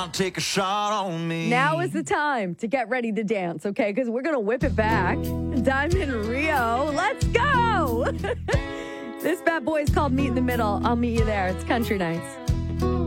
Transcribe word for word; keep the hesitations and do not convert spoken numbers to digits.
want to take a shot on me. Now is the time to get ready to dance, okay? Because we're going to whip it back. Diamond Rio, let's go! This bad boy is called Meet in the Middle. I'll meet you there. It's Country Nights.